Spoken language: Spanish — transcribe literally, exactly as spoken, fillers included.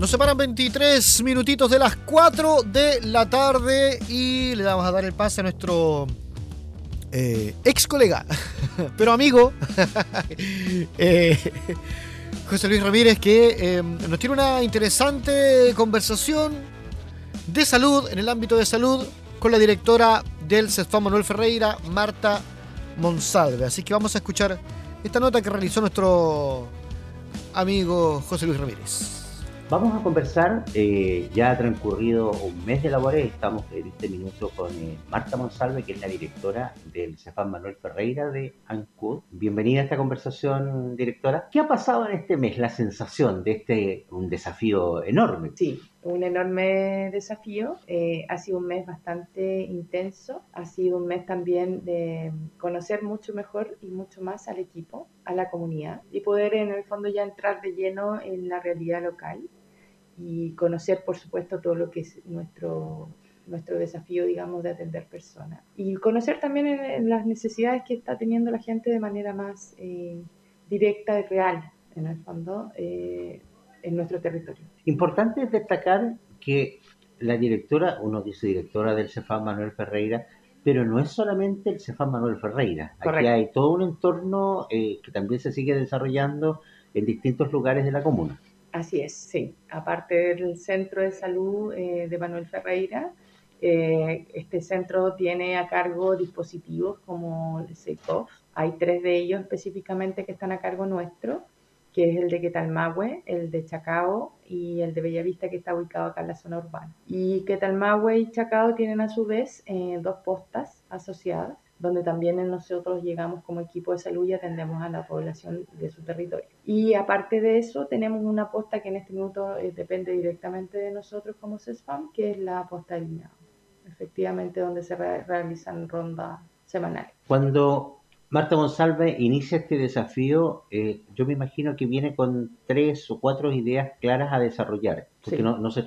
Nos separan veintitrés minutitos de las cuatro de la tarde y le vamos a dar el pase a nuestro eh, ex colega, pero amigo, eh, José Luis Ramírez, que eh, nos tiene una interesante conversación de salud, en el ámbito de salud, con la directora del CESFAM Manuel Ferreira, Marta Monsalve. Así que vamos a escuchar esta nota que realizó nuestro amigo José Luis Ramírez. Vamos a conversar, eh, ya ha transcurrido un mes de labores, estamos en este minuto con eh, Marta Monsalve, que es la directora del CESFAM Manuel Ferreira de ANCUD. Bienvenida a esta conversación, directora. ¿Qué ha pasado en este mes? La sensación de este un desafío enorme. Sí, un enorme desafío. Eh, ha sido un mes bastante intenso, ha sido un mes también de conocer mucho mejor y mucho más al equipo, a la comunidad, y poder en el fondo ya entrar de lleno en la realidad local y conocer, por supuesto, todo lo que es nuestro, nuestro desafío, digamos, de atender personas. Y conocer también en, en las necesidades que está teniendo la gente de manera más eh, directa y real, en el fondo, eh, en nuestro territorio. Importante es destacar que la directora, uno dice directora del CESFAM Manuel Ferreira, pero no es solamente el CESFAM Manuel Ferreira. Correcto. Aquí hay todo un entorno eh, que también se sigue desarrollando en distintos lugares de la comuna. Así es, sí. Aparte del Centro de Salud eh, de Manuel Ferreira, eh, este centro tiene a cargo dispositivos como el C E C O F. Hay tres de ellos específicamente que están a cargo nuestro, que es el de Quetalmahue, el de Chacao y el de Bellavista, que está ubicado acá en la zona urbana. Y Quetalmahue y Chacao tienen a su vez eh, dos postas asociadas, donde también nosotros llegamos como equipo de salud y atendemos a la población de su territorio. Y aparte de eso, tenemos una posta que en este minuto eh, depende directamente de nosotros como CESFAM, que es la posta del INAO, efectivamente donde se re- realizan rondas semanales. Cuando Marta Monsalve inicia este desafío, eh, yo me imagino que viene con tres o cuatro ideas claras a desarrollar, porque Sí. no, no se